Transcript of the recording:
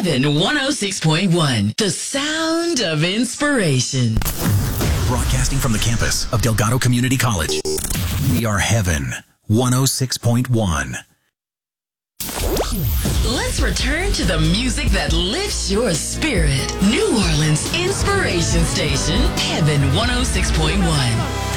Heaven 106.1, the sound of inspiration. Broadcasting from the campus of Delgado Community College, we are Heaven 106.1. Let's return to the music that lifts your spirit. New Orleans Inspiration Station, Heaven 106.1.